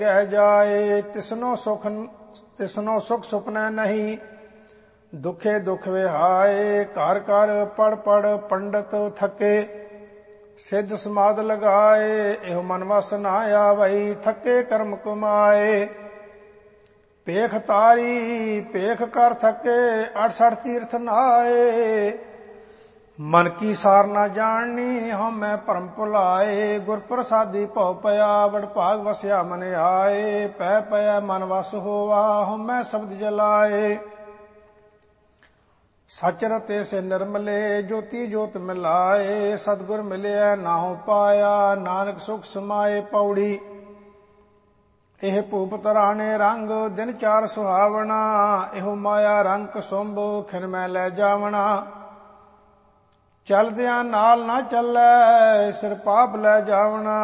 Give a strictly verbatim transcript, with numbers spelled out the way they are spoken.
ਕਹਿ ਜਾਏ ਤਿਸਨੋ ਸੁਖ ਤਿਸਨੋ ਸੁਖ ਸੁਪਨੈ ਨਹੀਂ। ਦੁਖੇ ਦੁਖ ਵਿਹਾਏ ਘਰ ਘਰ ਪੜ ਪੜ ਪੰਡਤ ਥਕੇ। ਸਿੱਧ ਸਮਾਧ ਲਗਾਏ ਇਹੋ ਮਨ ਵਸ ਨਾ ਆਵਈ। ਥਕੇ ਕਰਮ ਕਮਾਏ ਭੇਖ ਤਾਰੀ ਭੇਖ ਕਰ ਥਕੇ। ਅਠਸਠ ਤੀਰਥ ਨਾਏ ਮਨ ਕੀ ਸਾਰ ਨਾ ਜਾਣਨੀ ਹਉਮੈ ਭਰਮ ਭੁਲਾਏ। ਗੁਰ ਪ੍ਰਸਾਦੀ ਭਉ ਪਿਆ ਵਡ ਭਾਗ ਵਸਿਆ ਮਨ ਆਏ। ਪੈ ਪਿਆ ਮਨ ਵਸ ਹੋਵਾ ਹਉਮੈ ਸ਼ਬਦ ਜਲਾਏ। ਸਚ ਰਤੇ ਸੇ ਨਿਰਮਲੇ ਜੋਤੀ ਜੋਤ ਮਿਲਾਏ। ਸਤਿਗੁਰ ਮਿਲਿਆ ਨਾਉ ਪਾਇਆ ਨਾਨਕ ਸੁਖ ਸਮਾਏ। ਪੌੜੀ ਇਹ ਭੂਪ ਤਰਾਣੇ ਰੰਗ ਦਿਨ ਚਾਰ ਸੁਹਾਵਣਾ। ਇਹੋ ਮਾਇਆ ਰੰਗ ਕਸੁੰਭ ਖਿਨ ਮੈਂ ਲੈ ਜਾਵਣਾ। ਚਲਦਿਆਂ ਨਾਲ ਨਾ ਚੱਲੈ ਸਿਰ ਪਾਪ ਲੈ ਜਾਵਣਾ।